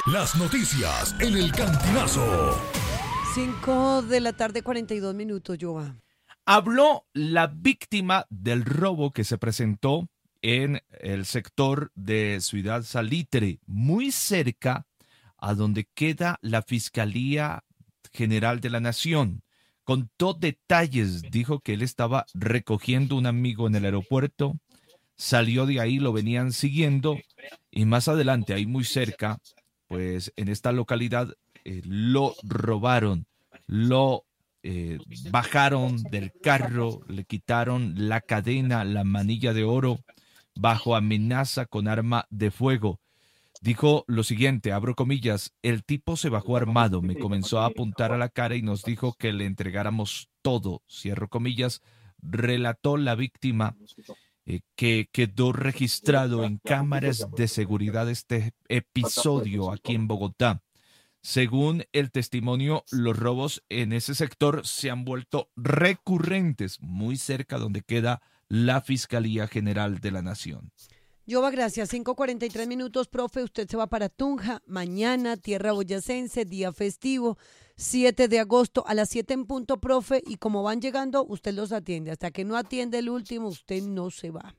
Las noticias en el Cantinazo. 5 de la tarde, 42 minutos, Joa. Habló la víctima del robo que se presentó en el sector de Ciudad Salitre, muy cerca a donde queda la Fiscalía General de la Nación. Contó detalles, dijo que él estaba recogiendo un amigo en el aeropuerto, salió de ahí, lo venían siguiendo y más adelante, ahí muy cerca, pues en esta localidad lo robaron, lo bajaron del carro, le quitaron la cadena, la manilla de oro, bajo amenaza con arma de fuego. Dijo lo siguiente, abro comillas, el tipo se bajó armado, me comenzó a apuntar a la cara y nos dijo que le entregáramos todo, cierro comillas, relató la víctima que quedó registrado en cámaras de seguridad este episodio aquí en Bogotá. Según el testimonio, los robos en ese sector se han vuelto recurrentes, muy cerca donde queda la Fiscalía General de la Nación. Joa, gracias. 5:43 minutos, profe. Usted se va para Tunja mañana, tierra boyacense, día festivo, 7 de agosto a las 7 en punto, profe. Y como van llegando, usted los atiende. Hasta que no atiende el último, usted no se va.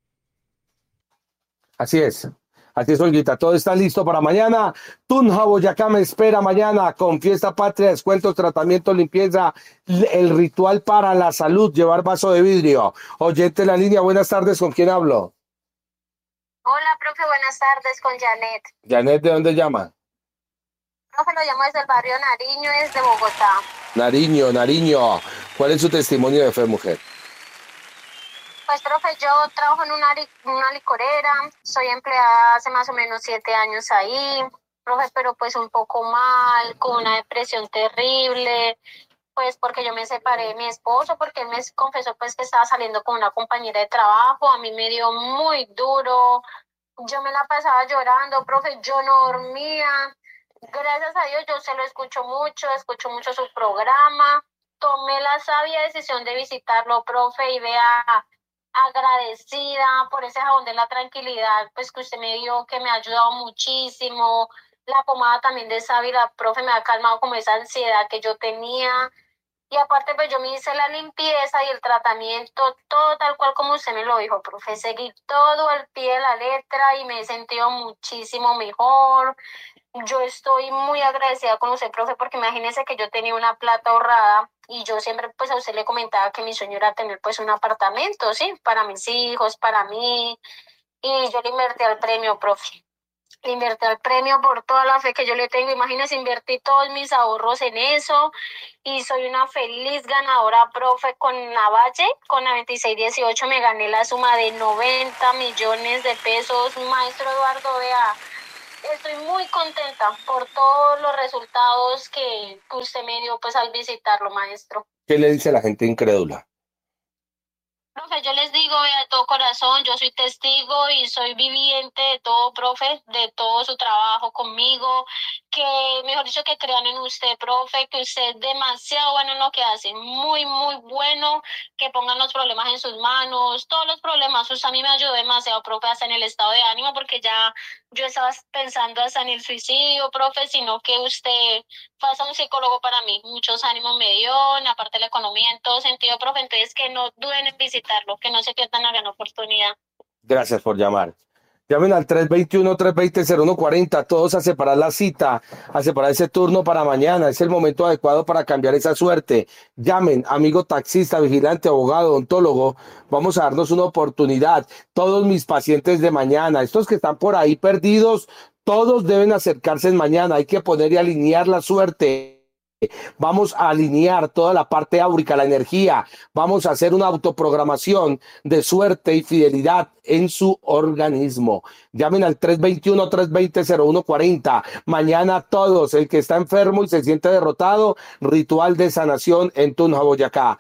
Así es, Olguita. Todo está listo para mañana. Tunja, Boyacá me espera mañana con fiesta patria, descuentos, tratamiento, limpieza, el ritual para la salud, llevar vaso de vidrio. Oyente en la línea, buenas tardes, ¿con quién hablo? Hola, profe, buenas tardes, con Janet. Janet, ¿de dónde llama? Profe, lo llamo desde el barrio Nariño, desde Bogotá. Nariño. ¿Cuál es su testimonio de fe, mujer? Pues, profe, yo trabajo en una licorera, soy empleada hace más o menos 7 años ahí, profe, pero pues un poco mal, con una depresión terrible, pues porque yo me separé de mi esposo, porque él me confesó pues que estaba saliendo con una compañera de trabajo, a mí me dio muy duro, yo me la pasaba llorando, profe, yo no dormía, gracias a Dios yo se lo escucho mucho su programa, tomé la sabia decisión de visitarlo, profe, y vea, agradecida por ese jabón de la tranquilidad, pues que usted me dio, que me ha ayudado muchísimo, la pomada también de sábila, profe, me ha calmado como esa ansiedad que yo tenía, y aparte pues yo me hice la limpieza y el tratamiento, todo tal cual como usted me lo dijo, profe, seguí todo al pie de la letra y me he sentido muchísimo mejor. Yo estoy muy agradecida con usted, profe, porque imagínese que yo tenía una plata ahorrada y yo siempre pues a usted le comentaba que mi sueño era tener pues un apartamento, ¿sí? Para mis hijos, para mí, y yo le invertí al premio, profe. Le invertí al premio por toda la fe que yo le tengo. Imagínese, invertí todos mis ahorros en eso y soy una feliz ganadora, profe, con Navalle, con la 2618 me gané la suma de 90 millones de pesos. Maestro Eduardo, vea, estoy muy contenta por todos los resultados que usted me dio pues al visitarlo, maestro. ¿Qué le dice a la gente incrédula? Profe, yo les digo de todo corazón, yo soy testigo y soy viviente de todo, profe, de todo su trabajo conmigo, que mejor dicho que crean en usted, profe, que usted es demasiado bueno en lo que hace, muy, muy bueno, que pongan los problemas en sus manos, todos los problemas, usted a mí me ayudó demasiado, profe, hasta en el estado de ánimo, porque ya yo estaba pensando hasta en el suicidio, profe, sino que usted fue hasta un psicólogo para mí, muchos ánimos me dio, aparte de la economía, en todo sentido, profe, entonces que no duden en visitarlo, que no se pierdan la gran oportunidad. Gracias por llamar. Llamen al 321-320-0140, todos a separar la cita, a separar ese turno para mañana. Es el momento adecuado para cambiar esa suerte. Llamen, amigo taxista, vigilante, abogado, odontólogo. Vamos a darnos una oportunidad. Todos mis pacientes de mañana, estos que están por ahí perdidos, todos deben acercarse en mañana. Hay que poner y alinear la suerte. Vamos a alinear toda la parte áurica, la energía. Vamos a hacer una autoprogramación de suerte y fidelidad en su organismo. Llamen al 321-320-0140. Mañana todos, el que está enfermo y se siente derrotado, ritual de sanación en Tunja, Boyacá.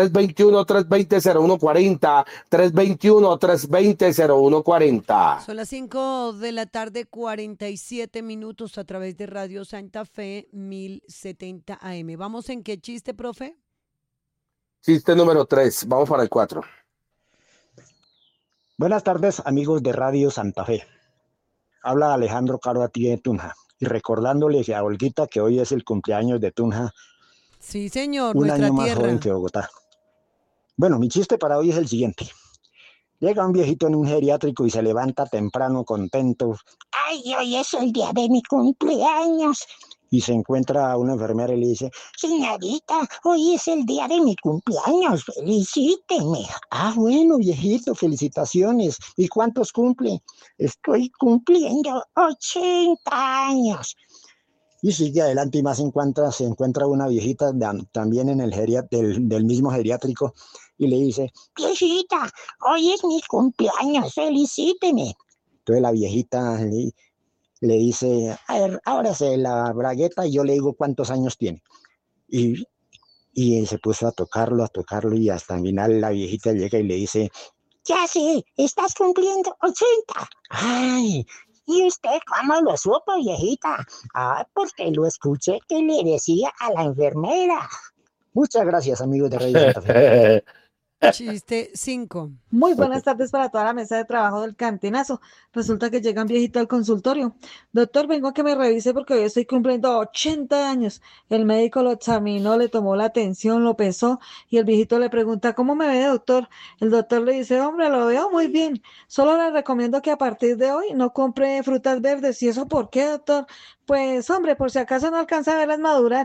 321-320-0140. 321-320-0140. Son las 5 de la tarde, 47 minutos a través de Radio Santa Fe 1070 AM. ¿Vamos en qué chiste, profe? Chiste número 3. Vamos para el 4. Buenas tardes, amigos de Radio Santa Fe. Habla Alejandro Caro a ti de Tunja. y recordándole a Olguita que hoy es el cumpleaños de Tunja, Sí, señor, un nuestra año más tierra. joven que Bogotá. Bueno, mi chiste para hoy es el siguiente. Llega un viejito en un geriátrico y se levanta temprano contento. ¡Ay, hoy es el día de mi cumpleaños! Y se encuentra a una enfermera y le dice, señorita, hoy es el día de mi cumpleaños, felicíteme. Ah, bueno, viejito, felicitaciones. ¿Y cuántos cumple? Estoy cumpliendo 80 años. Y sigue adelante y más se encuentra una viejita también en el del mismo geriátrico y le dice, viejita, hoy es mi cumpleaños, felicíteme. Entonces la viejita le dice, a ver, ábrase la bragueta y yo le digo cuántos años tiene. Y, y él se puso a tocarlo y hasta el final la viejita llega y le dice, ya sé, estás cumpliendo 80. Ay, ¿y usted cómo lo supo, viejita? Ah, porque lo escuché que le decía a la enfermera. Muchas gracias, amigos de Radio Santa Fe. Chiste 5. Muy buenas tardes para toda la mesa de trabajo del Cantinazo. Resulta que llega un viejito al consultorio. Doctor, vengo a que me revise porque hoy estoy cumpliendo 80 años. El médico lo examinó, le tomó la tensión, lo pesó y el viejito le pregunta, ¿cómo me ve, doctor? El doctor le dice, hombre, lo veo muy bien. Solo le recomiendo que a partir de hoy no compre frutas verdes. ¿Y eso por qué, doctor? Pues, hombre, por si acaso no alcanza a verlas madurar.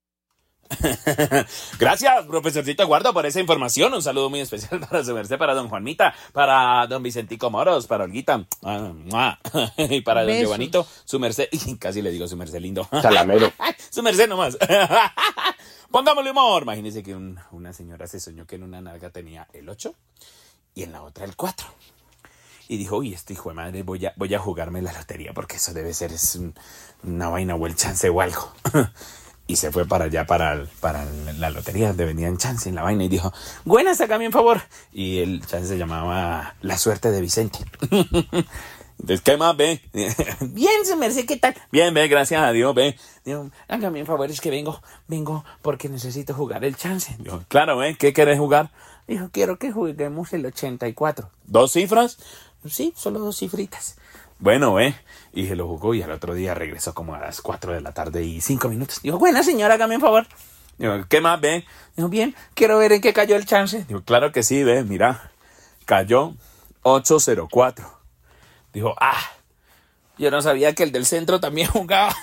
Gracias, profesorcito Eduardo, por esa información. Un saludo muy especial para su merced, para don Juanita, para don Vicentico Moros, para Olguita, y para don Besos. Giovanito, su merced, y casi le digo su merced lindo. Salamero. Su merced nomás. Pongámosle humor. Imagínense que una señora se soñó que en una nalga tenía el 8 y en la otra el 4. Y dijo, uy, este hijo de madre, voy a jugarme la lotería porque eso debe ser una vaina o el chance o algo. Y se fue para allá, para la lotería, donde vendían chance en la vaina, y dijo, buenas, hágame un favor. Y el chance se llamaba La Suerte de Vicente. Entonces, ¿qué más, ve? Bien, se merece, ¿qué tal? Bien, ve, gracias a Dios, ve. Digo, hágame un favor, es que vengo porque necesito jugar el chance. Digo, claro, ve, ¿qué querés jugar? Dijo, quiero que juguemos el 84. ¿2 cifras? Sí, solo 2 cifritas. Bueno, y se lo jugó y al otro día regresó como a las 4 de la tarde y 5 minutos. Dijo, buena señora, hágame un favor. Digo, ¿qué más, ve? Dijo, bien, quiero ver en qué cayó el chance. Digo, claro que sí, ve, mira, cayó 804. Dijo, yo no sabía que el del centro también jugaba.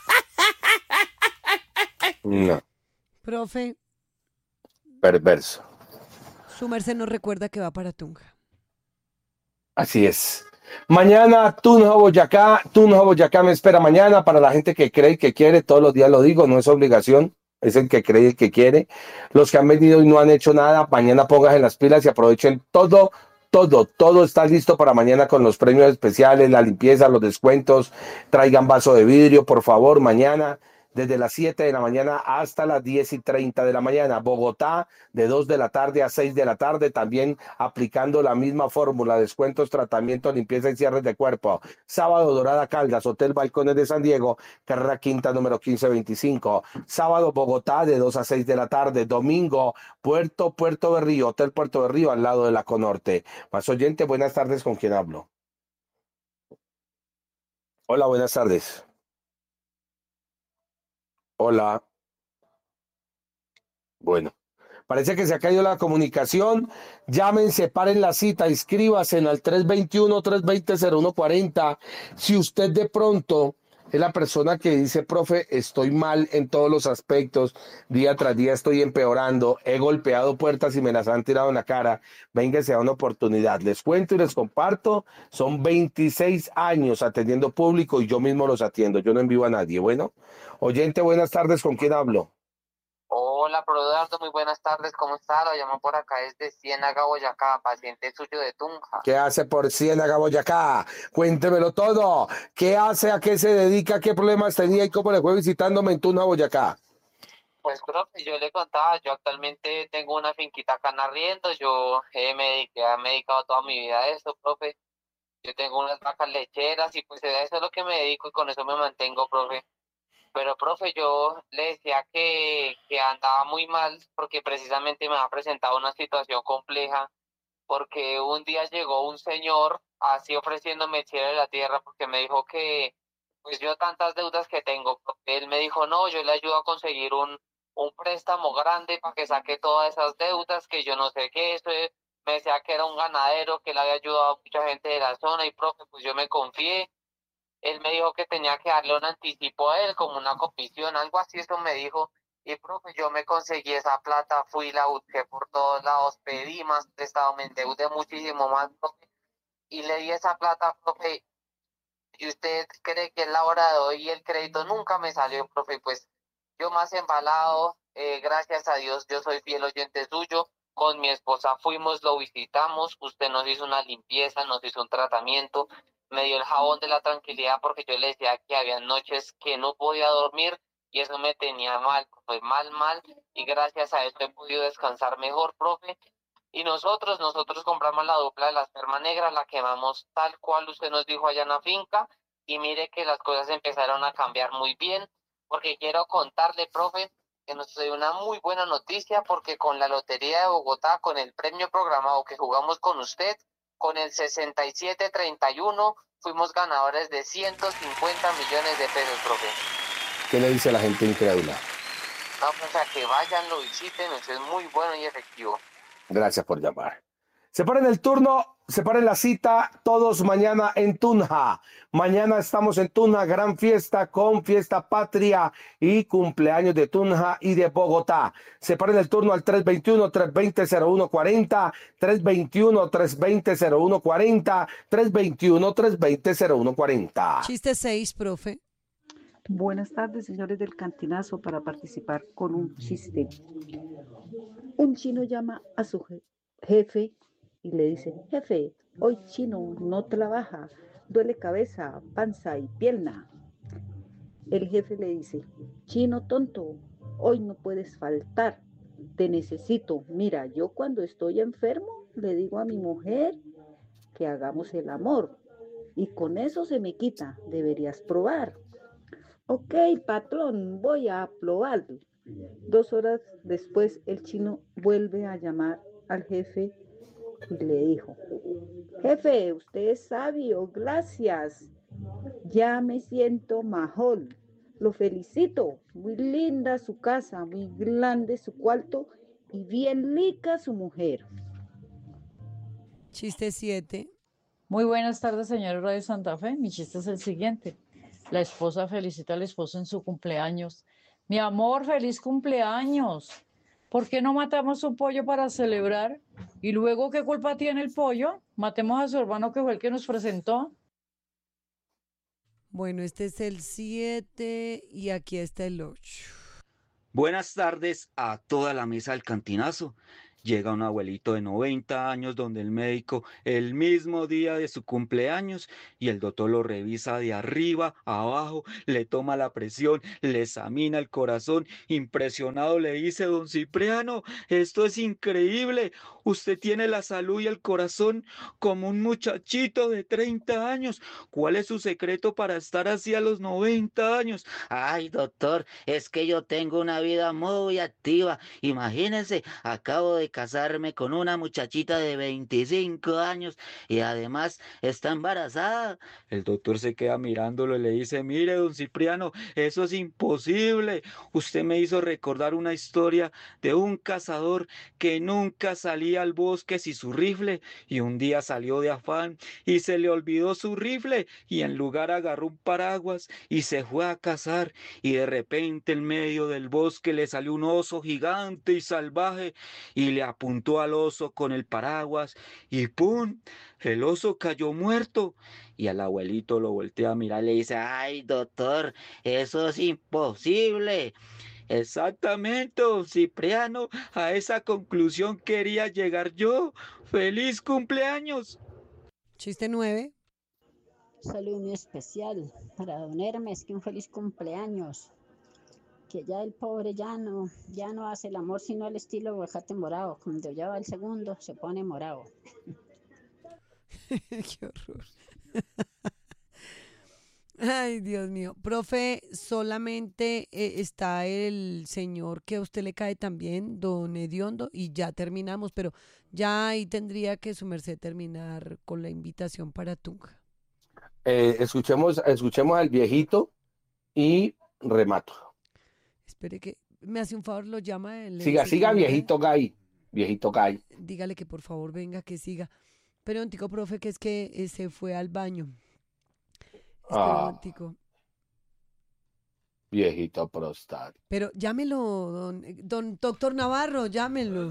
No, Profe, perverso. su merced nos recuerda que va para Tunja. Así es. Mañana, Tunja, Boyacá me espera mañana para la gente que cree y que quiere. Todos los días lo digo, no es obligación, es el que cree y el que quiere. Los que han venido y no han hecho nada, mañana pónganse las pilas y aprovechen todo está listo para mañana con los premios especiales, la limpieza, los descuentos. Traigan vaso de vidrio, por favor, mañana. Desde las 7 de la mañana hasta las 10:30 de la mañana. Bogotá, de 2 de la tarde a 6 de la tarde, también aplicando la misma fórmula, descuentos, tratamiento, limpieza y cierres de cuerpo. Sábado, Dorada Caldas, Hotel Balcones de San Diego, carrera quinta, número 1525. Sábado, Bogotá, de 2 a 6 de la tarde. Domingo, Puerto Berrío, Hotel Puerto Berrío, al lado de la Conorte. Más oyente, buenas tardes, ¿con quién hablo? Hola, buenas tardes. Hola. Bueno, parece que se ha caído la comunicación. Llamen, separen la cita, inscríbase al 321-320-0140. Si usted de pronto es la persona que dice, profe, estoy mal en todos los aspectos, día tras día estoy empeorando, he golpeado puertas y me las han tirado en la cara, véngase a una oportunidad. Les cuento y les comparto, son 26 años atendiendo público y yo mismo los atiendo, yo no envío a nadie. Bueno, oyente, buenas tardes, ¿con quién hablo? Hola, Eduardo, muy buenas tardes, ¿cómo está? Lo llamo por acá desde Ciénaga, Boyacá, paciente suyo de Tunja. ¿Qué hace por Ciénaga, Boyacá? Cuéntemelo todo. ¿Qué hace, a qué se dedica, qué problemas tenía y cómo le fue visitándome en Tunja, Boyacá? Pues, profe, yo le contaba, yo actualmente tengo una finquita acá en arriendo, yo me he dedicado toda mi vida a eso, profe. Yo tengo unas vacas lecheras y pues a eso es lo que me dedico y con eso me mantengo, profe. Pero, profe, yo le decía que andaba muy mal porque precisamente me ha presentado una situación compleja, porque un día llegó un señor así ofreciéndome el cielo y la tierra porque me dijo que pues yo tantas deudas que tengo, profe. Él me dijo, no, yo le ayudo a conseguir un préstamo grande para que saque todas esas deudas, que yo no sé qué, me decía que era un ganadero, que le había ayudado a mucha gente de la zona y profe, pues yo me confié. Él me dijo que tenía que darle un anticipo a él, como una comisión, algo así, eso me dijo. Y profe, yo me conseguí esa plata, fui, la busqué por todos lados, pedí más prestado, me endeudé muchísimo más, profe, y le di esa plata, profe. ¿Y usted cree que es la hora de hoy y el crédito nunca me salió, profe? Pues yo más embalado, gracias a Dios, yo soy fiel oyente suyo. Con mi esposa fuimos, lo visitamos, usted nos hizo una limpieza, nos hizo un tratamiento, me dio el jabón de la tranquilidad porque yo le decía que había noches que no podía dormir y eso me tenía mal, pues mal, y gracias a eso he podido descansar mejor, profe. Y nosotros compramos la dupla de la esperma negra, la quemamos tal cual usted nos dijo allá en la finca, y mire que las cosas empezaron a cambiar muy bien, porque quiero contarle, profe, que nos dio una muy buena noticia, porque con la Lotería de Bogotá, con el premio programado que jugamos con usted, con el 6731, fuimos ganadores de 150 millones de pesos, profe. ¿Qué le dice a la gente incrédula? No, pues, o sea, que vayan, lo visiten, eso es muy bueno y efectivo. Gracias por llamar. Separen el turno, separen la cita, todos mañana en Tunja. Mañana estamos en Tunja, gran fiesta con fiesta patria y cumpleaños de Tunja y de Bogotá. Separen el turno al 321-320-0140, 321-320-0140, 321-320-0140. Chiste 6, profe. Buenas tardes, señores del Cantinazo, para participar con un chiste. Un chino llama a su jefe y le dice, jefe, hoy chino no trabaja, duele cabeza, panza y pierna. El jefe le dice, chino tonto, hoy no puedes faltar, te necesito. Mira, yo cuando estoy enfermo le digo a mi mujer que hagamos el amor y con eso se me quita, deberías probar. Ok, patrón, voy a probar. 2 horas después, el chino vuelve a llamar al jefe y le dijo, jefe, usted es sabio, gracias. Ya me siento mejor. Lo felicito. Muy linda su casa, muy grande su cuarto y bien rica su mujer. Chiste 7. Muy buenas tardes, señor Radio Santa Fe. Mi chiste es el siguiente. La esposa felicita al esposo en su cumpleaños. Mi amor, feliz cumpleaños. ¿Por qué no matamos un pollo para celebrar? Y luego, ¿qué culpa tiene el pollo? Matemos a su hermano que fue el que nos presentó. Bueno, este es el 7 y aquí está el 8. Buenas tardes a toda la mesa del Cantinazo. Llega un abuelito de 90 años donde el médico el mismo día de su cumpleaños y el doctor lo revisa de arriba a abajo, le toma la presión, le examina el corazón. Impresionado le dice, don Cipriano, esto es increíble. Usted tiene la salud y el corazón como un muchachito de 30 años. ¿Cuál es su secreto para estar así a los 90 años? Ay, doctor, es que yo tengo una vida muy activa. Imagínense, acabo de casarme con una muchachita de 25 años y además está embarazada. El doctor se queda mirándolo y le dice, mire, don Cipriano, eso es imposible. Usted me hizo recordar una historia de un cazador que nunca salía al bosque sin su rifle y un día salió de afán y se le olvidó su rifle y en lugar agarró un paraguas y se fue a cazar y de repente en medio del bosque le salió un oso gigante y salvaje y le apuntó al oso con el paraguas y ¡pum! El oso cayó muerto y al abuelito lo voltea a mirar y le dice, ay, doctor, eso es imposible. Exactamente, don Cipriano, a esa conclusión quería llegar yo. ¡Feliz cumpleaños! Chiste 9. Saludo muy especial para don Hermes, que un feliz cumpleaños. Que ya el pobre ya no hace el amor sino al estilo aguacate morado. Cuando ya va el segundo se pone morado. Qué horror. Ay, Dios mío. Profe, solamente está el señor que a usted le cae también, don Hediondo, y ya terminamos, pero ya ahí tendría que su merced terminar con la invitación para Tunja. Escuchemos al viejito y remato. Espere que me hace un favor, lo llama él. Siga, viejito Gay. Dígale que por favor venga, que siga. Pero un tico, profe, que es que se fue al baño. Espera un tico. Viejito prostático. Pero llámelo, don doctor Navarro, llámelo.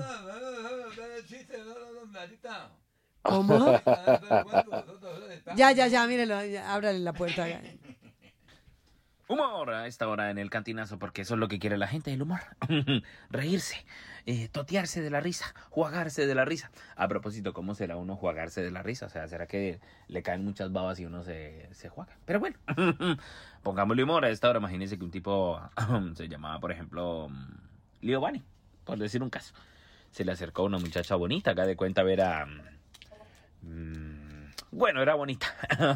¿Cómo? Ya, mírelo, ábrale la puerta. Humor a esta hora en el cantinazo, porque eso es lo que quiere la gente, el humor. Reírse, totearse de la risa, jugarse de la risa. A propósito, ¿cómo será uno jugarse de la risa? O sea, ¿será que le caen muchas babas y uno se juega? Pero bueno, pongámosle humor a esta hora. Imagínense que un tipo se llamaba, por ejemplo, Liobani, por decir un caso. Se le acercó a una muchacha bonita, acá de cuenta ver a... bueno, era bonita.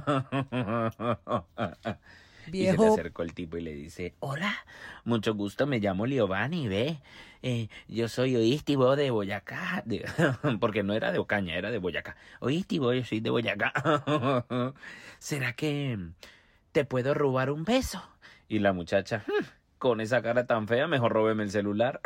Viejo. Y se le acercó el tipo y le dice: hola, mucho gusto, me llamo Liobani, ve. Yo soy Oístivo de Boyacá. Porque no era de Ocaña, era de Boyacá. Oístivo, yo soy de Boyacá. ¿Será que te puedo robar un beso? Y la muchacha, con esa cara tan fea, mejor róbeme el celular.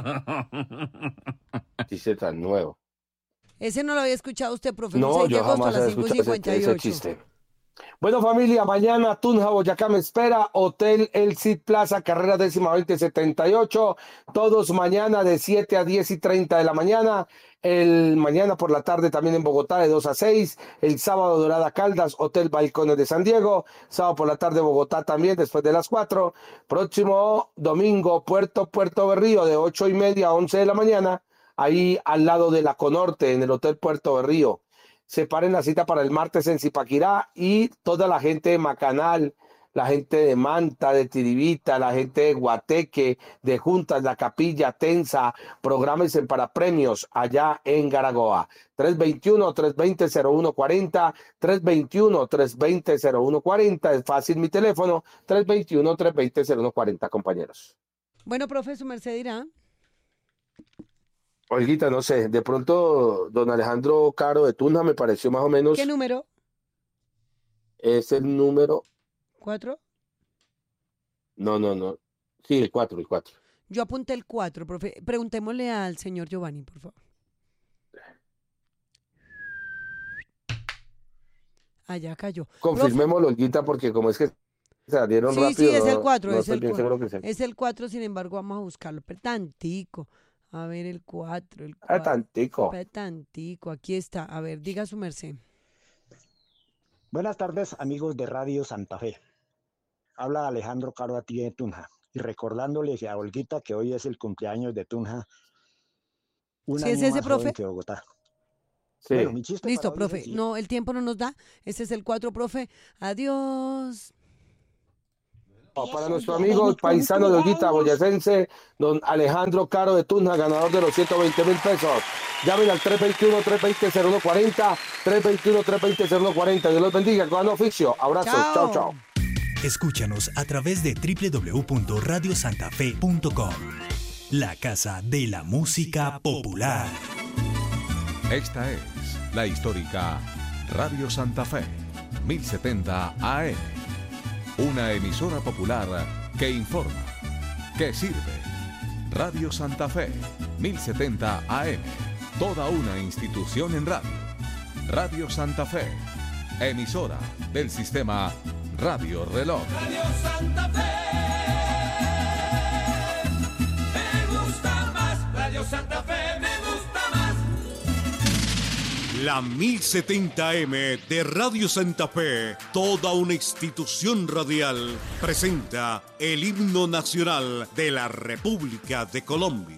Chiste tan nuevo. Ese no lo había escuchado usted, profesor. No, yo jamás he escuchado ese chiste. Bueno, familia, mañana Tunja, Boyacá me espera, Hotel El Cid Plaza, carrera 10-2078, todos mañana de 7 a 10:30 de la mañana, el mañana por la tarde también en Bogotá de 2 a 6, el sábado Dorada Caldas, Hotel Balcones de San Diego, sábado por la tarde Bogotá también después de las 4, próximo domingo Puerto Berrío de 8:30 a 11 de la mañana, ahí al lado de la Conorte en el Hotel Puerto Berrío. Separen la cita para el martes en Zipaquirá y toda la gente de Macanal, la gente de Manta, de Tiribita, la gente de Guateque, de Juntas, La Capilla, Tensa, prográmense para premios allá en Garagoa. 321-320-0140, 321-320-0140, es fácil mi teléfono, 321-320-0140, compañeros. Bueno, profe, su merced dirá. Olguita, no sé, de pronto don Alejandro Caro de Tunja me pareció más o menos... ¿Qué número? Es el número... ¿4? No. Sí, el 4. Yo apunté el 4, profe. Preguntémosle al señor Giovanni, por favor. Allá cayó. Confirmémoslo, Olguita, porque como es que salieron rápido... Sí, es el 4, no es el 4. Que sea. Es el 4, sin embargo, vamos a buscarlo. Pero tantico. A ver, el 4. Tantico. Tantico, aquí está. A ver, diga su merced. Buenas tardes, amigos de Radio Santa Fe. Habla Alejandro Caro a ti de Tunja. Y recordándoles a Olguita que hoy es el cumpleaños de Tunja. ¿Sí es ese, profe? Que Bogotá. Sí. Bueno, mi chiste listo, para hoy profe. No, el tiempo no nos da. Ese es el 4, profe. Adiós. Para nuestro amigo paisano de Olguita, boyacense, don Alejandro Caro de Tunja, ganador de los 120,000 pesos. Llamen al 321-320-0140, 321-320-0140. Dios los bendiga, con oficio. Abrazos, chao. Escúchanos a través de www.radiosantafe.com, la casa de la música popular. Esta es la histórica Radio Santa Fe, 1070 AM. Una emisora popular que informa, que sirve. Radio Santa Fe, 1070 AM. Toda una institución en radio. Radio Santa Fe, emisora del sistema Radio Reloj. Radio Santa Fe, me gusta más. Radio Santa Fe, me gusta más. La 1070M de Radio Santa Fe, toda una institución radial, presenta el himno nacional de la República de Colombia.